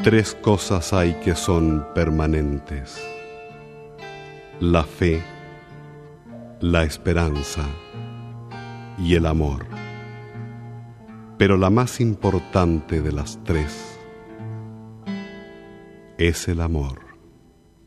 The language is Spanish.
Tres cosas hay que son permanentes: la fe, la esperanza y el amor. Pero la más importante de las tres es el amor.